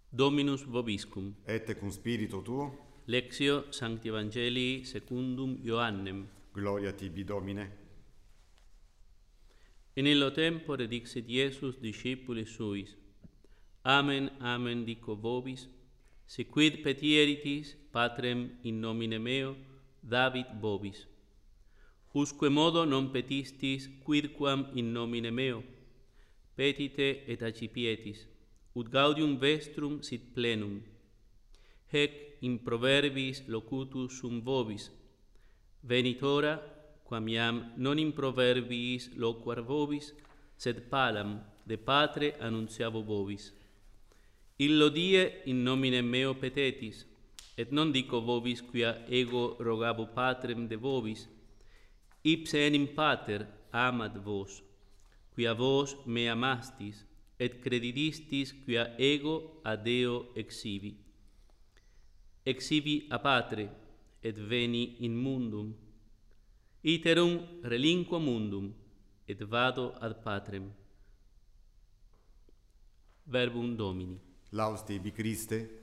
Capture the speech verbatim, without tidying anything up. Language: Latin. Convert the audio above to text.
Dominus vobiscum. Et cum spiritu tuo, Lectio Sancti Evangelii secundum Ioannem. gloria tibi Domine. In illo tempore dixit Iesus discipulis suis: Amen, amen dico vobis, si quid petieritis Patrem in nomine meo, davit vobis. Usque modo non petistis quidquam in nomine meo, petite et accipietis, ut gaudium vestrum sit plenum. Hec in proverbis locutus sum vobis, venit ora, quam iam non in proverbiis loquar vobis, sed palam de Patre annunciavo vobis. Illo die in nomine meo petetis, et non dico vobis quia ego rogabo Patrem de vobis, ipse enim Pater amat vos, quia vos me amastis, et credidistis quia ego a Deo exivi. Exivi a Patre, et veni in mundum. Iterum relinquo mundum, et vado ad Patrem. Verbum Domini. Laus tibi Christe.